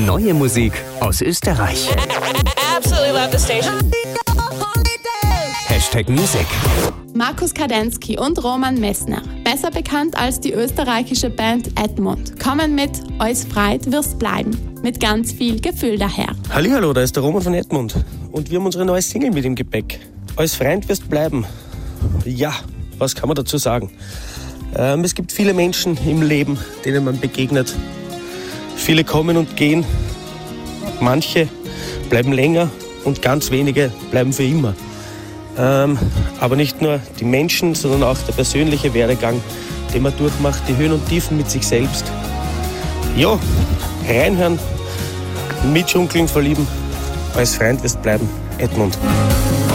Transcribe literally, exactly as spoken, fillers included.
Neue Musik aus Österreich. Absolutely love the station. Hashtag Music. Markus Kadensky und Roman Messner, besser bekannt als die österreichische Band Edmund, kommen mit Alles Freit wirst bleiben, mit ganz viel Gefühl daher. Hallihallo, da ist der Roman von Edmund und wir haben unsere neue Single mit im Gepäck. Alles Freit wirst bleiben. Ja, was kann man dazu sagen? Ähm, es gibt viele Menschen im Leben, denen man begegnet. Viele kommen und gehen, manche bleiben länger und ganz wenige bleiben für immer. Ähm, aber nicht nur die Menschen, sondern auch der persönliche Werdegang, den man durchmacht, die Höhen und Tiefen mit sich selbst. Ja, reinhören, mitschunkeln, verlieben, als Freund wirst bleiben, Edmund.